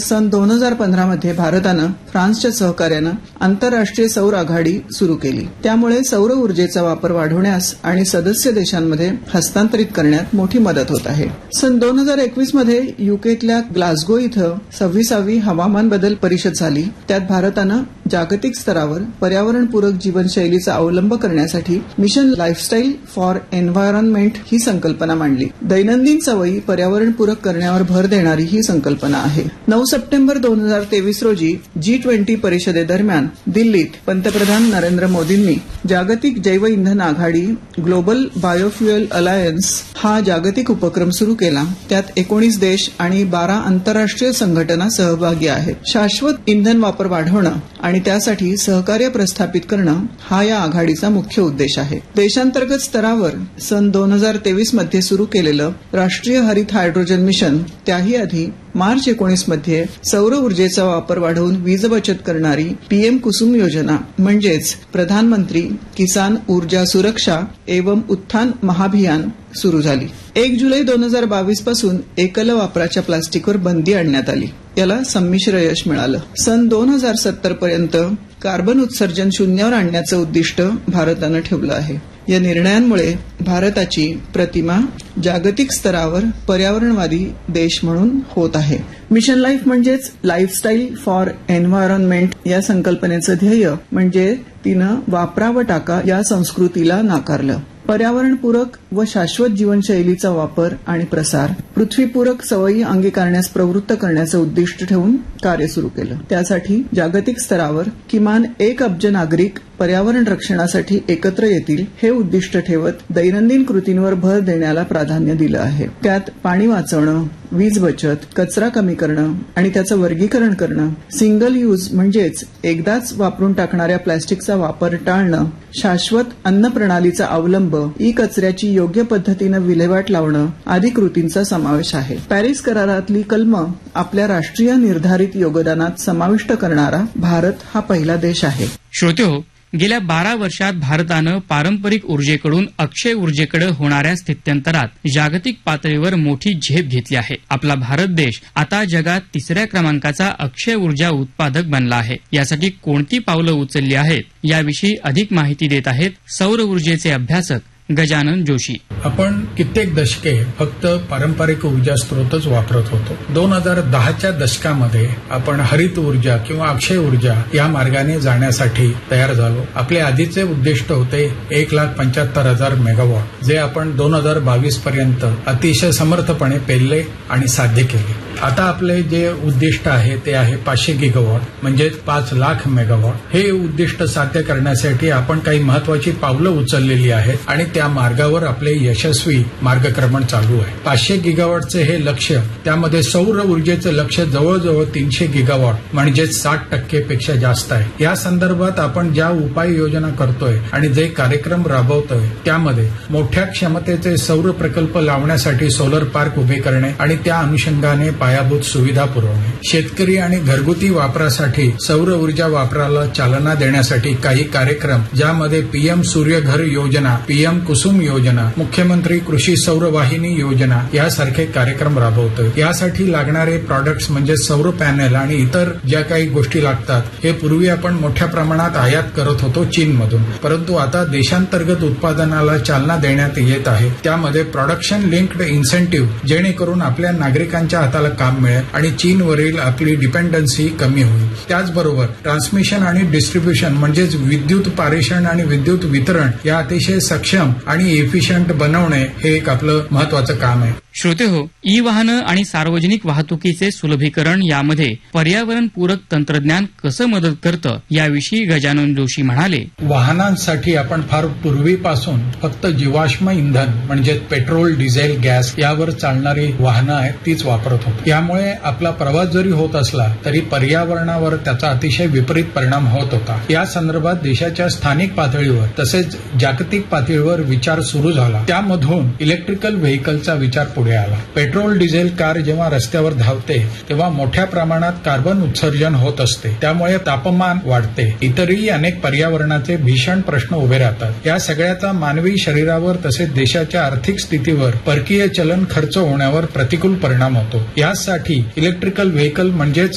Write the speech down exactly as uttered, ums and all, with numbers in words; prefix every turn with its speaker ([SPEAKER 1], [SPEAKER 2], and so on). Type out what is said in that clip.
[SPEAKER 1] सन दोन हजार पंधरा मध्ये भारतानं फ्रान्सच्या सहकार्यानं आंतरराष्ट्रीय सौर आघाडी सुरू केली. त्यामुळे सौर ऊर्जेचा वापर वाढवण्यास आणि सदस्य देशांमध्ये हस्तांतरित करण्यात मोठी मदत होत आहे. सन दोन हजार एकवीस मध्ये युकेतल्या ग्लासगो इथं सव्वीसावी हवामान बदल परिषद झाली. त्यात भारतानं जागतिक स्तरावर पर्यावरणपूरक जीवनशैलीचा अवलंब करण्यासाठी मिशन लाईफस्टाईल फॉर एन्व्हायरमेंट ही संकल्पना मांडली. दैनंदिन सवयी पर्यावरणपूरक करण्यावर भर देणारी ही संकल्पना आहे. नऊ सप्टेंबर दोन हजार तेवीस रोजी जी ट्वेंटी परिषदेदरम्यान दिल्लीत पंतप्रधान नरेंद्र मोदींनी जागतिक जैव इंधन आघाडी ग्लोबल बायोफ्युएल अलायन्स हा जागतिक उपक्रम सुरू केला. त्यात एकोणीस देश आणि बारा आंतरराष्ट्रीय संघटना सहभागी आहेत. शाश्वत इंधन वापर वाढवणं आणि त्यासाठी सहकार्य प्रस्थापित करणं हा या आघाडीचा मुख्य उद्देश आहे. देशांतर्गत स्तरावर सन दोन हजार तेवीस मध्ये सुरू केलेलं राष्ट्रीय हरित हायड्रोजन मिशन त्याही आधी मार्च एकोणीस मध्ये सौर ऊर्जेचा वापर वाढवून वीज बचत करणारी पीएम कुसुम योजना म्हणजेच प्रधानमंत्री किसान ऊर्जा सुरक्षा एवं उत्थान महाभियान सुरू झाली. एक जुलै दोन हजार बावीस पासून एकल वापराच्या प्लास्टिकवर बंदी आणण्यात आली. याला संमिश्र यश मिळालं. सन दोन हजार सत्तर पर्यंत कार्बन उत्सर्जन शून्यावर आणण्याचं उद्दिष्ट भारतानं ठेवलं आहे. या निर्णयांमुळे भारताची प्रतिमा जागतिक स्तरावर पर्यावरणवादी देश म्हणून होत आहे. मिशन लाईफ म्हणजेच लाईफस्टाईल फॉर एन्व्हायरमेंट या संकल्पनेचं ध्येय म्हणजे तिनं वापरा व टाका या संस्कृतीला नाकारलं. पर्यावरणपूरक व शाश्वत जीवनशैलीचा वापर आणि प्रसार, पृथ्वीपूरक सवयी अंगीकारण्यास प्रवृत्त करण्याचं उद्दिष्ट ठेवून कार्य सुरू केलं. त्यासाठी जागतिक स्तरावर किमान एक अब्ज नागरिक पर्यावरण रक्षणासाठी एकत्र येतील हे उद्दिष्ट ठेवत दैनंदिन कृतींवर भर देण्याला प्राधान्य दिलं आहे. त्यात पाणी वाचवणं, वीज बचत, कचरा कमी करणं आणि त्याचं वर्गीकरण करणं, सिंगल यूज म्हणजेच एकदाच वापरून टाकणाऱ्या प्लॅस्टिकचा वापर टाळणं, शाश्वत अन्न प्रणालीचा अवलंब, ई कचऱ्याची योग्य पद्धतीनं विल्हेवाट लावणं आदी कृतींचा समावेश आहे. पॅरिस करारातली कलमं आपल्या राष्ट्रीय निर्धारित योगदानात समाविष्ट करणारा भारत हा पहिला देश आहे.
[SPEAKER 2] श्रोतेहो, गेल्या बारा वर्षात भारतानं पारंपरिक ऊर्जेकडून अक्षय ऊर्जेकडे होणाऱ्या स्थित्यंतरात जागतिक पातळीवर मोठी झेप घेतली आहे. आपला भारत देश आता जगात तिसऱ्या क्रमांकाचा अक्षय ऊर्जा उत्पादक बनला आहे. यासाठी कोणती पावलं उचलली आहेत याविषयी अधिक माहिती देत आहेत सौर ऊर्जेचे अभ्यासक गजानन जोशी.
[SPEAKER 3] आपण कित्येक दशके फक्त पारंपरिक ऊर्जा स्रोतच वापरत होतो. दोन हजार दहाच्या दशकामध्ये आपण हरित ऊर्जा किंवा अक्षय ऊर्जा या मार्गाने जाण्यासाठी तयार झालो. आपले आधीचे उद्दिष्ट होते एक लाख पंच्याहत्तर हजार मेगावॉट, जे आपण दोन हजार बावीस पर्यंत अतिशय समर्थपणे पेलले आणि साध्य केले. आता आपले जे उद्दिष्ट आहे ते आहे पाचशे गिगावॉट म्हणजेच पाच लाख मेगावॉट. हे उद्दिष्ट साध्य करण्यासाठी आपण काही महत्वाची पावलं उचललेली आहेत आणि त्या मार्गावर आपले यशस्वी मार्गक्रमण चालू आहे. पाचशे गिगावॉटचे हे लक्ष्य, त्यामध्ये सौर ऊर्जेचं लक्ष्य जवळजवळ तीनशे गिगावॉट म्हणजेच साठ टक्के पेक्षा जास्त आहे. या संदर्भात आपण ज्या उपाययोजना करतोय आणि जे कार्यक्रम राबवतोय त्यामध्ये मोठ्या क्षमतेचे सौर प्रकल्प लावण्यासाठी सोलर पार्क उभे करणे आणि त्या अनुषंगाने पायाभूत सुविधा पुरवणे, शेतकरी आणि घरगुती वापरासाठी सौर ऊर्जा वापराला चालना देण्यासाठी काही कार्यक्रम, ज्यामध्ये पीएम सूर्यघर योजना, पीएम कुसुम योजना, मुख्यमंत्री कृषी सौर वाहिनी योजना यासारखे कार्यक्रम राबवतोय. यासाठी लागणारे प्रॉडक्ट्स म्हणजे सौर पॅनेल आणि इतर ज्या काही गोष्टी लागतात हे पूर्वी आपण मोठ्या प्रमाणात आयात करत होतो चीनमधून, परंतु आता देशांतर्गत उत्पादनाला चालना देण्यात येत आहे. त्यामध्ये प्रोडक्शन लिंक्ड इन्सेंटिव्ह, जेणेकरून आपल्या नागरिकांच्या हाताला काम मिळेल आणि चीनवरील आपली डिपेंडन्सी कमी होईल. त्याचबरोबर ट्रान्समिशन आणि डिस्ट्रीब्युशन म्हणजेच विद्युत पारेषण आणि विद्युत वितरण या अतिशय सक्षम आणि एफिशियंट बनवणे हे एक आपलं महत्वाचं काम आहे.
[SPEAKER 2] श्रोतेहो, ई वाहनं आणि सार्वजनिक वाहतुकीचे सुलभीकरण यामध्ये पर्यावरणपूरक तंत्रज्ञान कसं मदत करतं याविषयी गजानन जोशी म्हणाले.
[SPEAKER 3] वाहनांसाठी आपण फार पूर्वीपासून फक्त जीवाश्म इंधन म्हणजे पेट्रोल, डिझेल, गॅस यावर चालणारी वाहनं आहेत तीच वापरत होतो. यामुळे आपला प्रवास जरी होत असला तरी पर्यावरणावर त्याचा अतिशय विपरीत परिणाम होत होता. या संदर्भात देशाच्या स्थानिक पातळीवर तसेच जागतिक पातळीवर विचार सुरू झाला. त्यामधून इलेक्ट्रिकल व्हेकलचा विचार पुढे आला. पेट्रोल डिझेल कार जेव्हा रस्त्यावर धावते तेव्हा मोठ्या प्रमाणात कार्बन उत्सर्जन होत असते. त्यामुळे तापमान वाढते. इतरही अनेक पर्यावरणाचे भीषण प्रश्न उभे राहतात. या सगळ्याचा मानवी शरीरावर तसेच देशाच्या आर्थिक स्थितीवर, परकीय चलन खर्च होण्यावर प्रतिकूल परिणाम होतो. यासाठी इलेक्ट्रिकल व्हेकल म्हणजेच